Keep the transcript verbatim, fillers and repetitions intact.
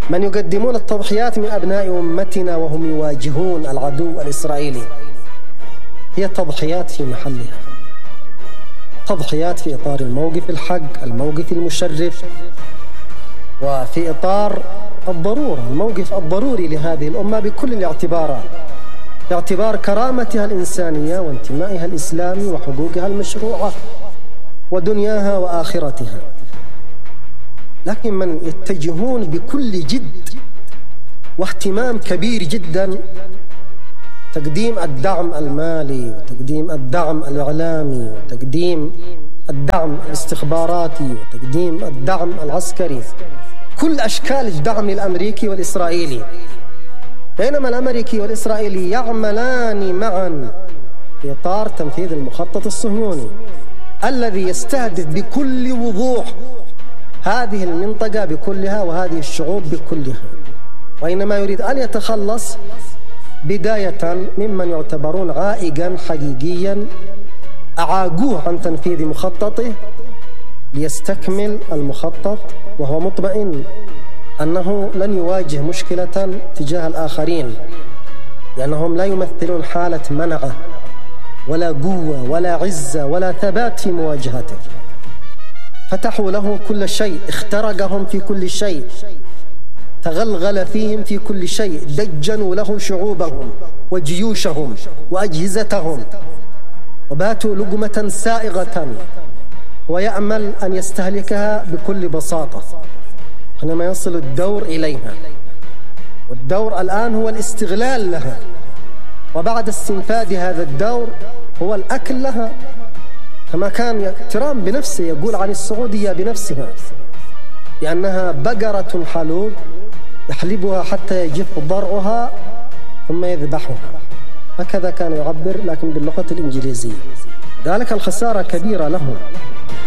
من يقدمون التضحيات من أبناء أمتنا وهم يواجهون العدو الإسرائيلي هي تضحيات في محلها، تضحيات في إطار الموقف الحق، الموقف المشرف، وفي إطار الضرورة، الموقف الضروري لهذه الأمة بكل الاعتبارات، باعتبار كرامتها الإنسانية وانتمائها الإسلامي وحقوقها المشروعة ودنياها وآخرتها. لكن من يتجهون بكل جد واهتمام كبير جدا تقديم الدعم المالي وتقديم الدعم الإعلامي وتقديم الدعم الاستخباراتي وتقديم الدعم العسكري، كل أشكال الدعم الأمريكي والإسرائيلي، بينما الأمريكي والإسرائيلي يعملان معا في إطار تنفيذ المخطط الصهيوني الذي يستهدف بكل وضوح هذه المنطقة بكلها وهذه الشعوب بكلها، وإنما يريد أن يتخلص بداية ممن يعتبرون عائقا حقيقيا أعاقوه عن تنفيذ مخططه ليستكمل المخطط، وهو مطمئن أنه لن يواجه مشكلة تجاه الآخرين لأنهم لا يمثلون حالة منعة ولا قوة ولا عزة ولا ثبات في مواجهته. فتحوا له كل شيء، اخترقهم في كل شيء، تغلغل فيهم في كل شيء، دجنوا له شعوبهم وجيوشهم وأجهزتهم، وباتوا لقمة سائغة ويأمل أن يستهلكها بكل بساطة حينما يصل الدور إليها، والدور الآن هو الاستغلال لها، وبعد استنفاذ هذا الدور هو الأكل لها، كما كان ترامب بنفسه يقول عن السعودية بنفسها بأنها بقرة حلوب يحلبها حتى يجف ضرعها ثم يذبحها، هكذا كان يعبر لكن باللغة الإنجليزية. ذلك الخسارة كبيرة لهم.